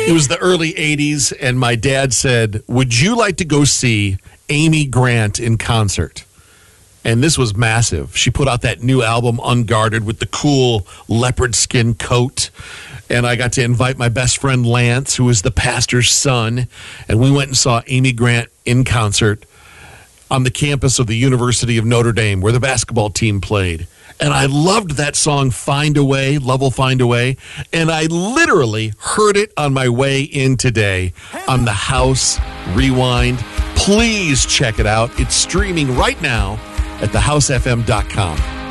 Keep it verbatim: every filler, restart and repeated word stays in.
It was the early eighties, and my dad said, would you like to go see Amy Grant in concert? And this was massive. She put out that new album, Unguarded, with the cool leopard skin coat. And I got to invite my best friend, Lance, who is the pastor's son. And we went and saw Amy Grant in concert on the campus of the University of Notre Dame, where the basketball team played. And I loved that song, Find a Way, Love Will Find a Way. And I literally heard it on my way in today on the House Rewind. Please check it out. It's streaming right now at the house f m dot com.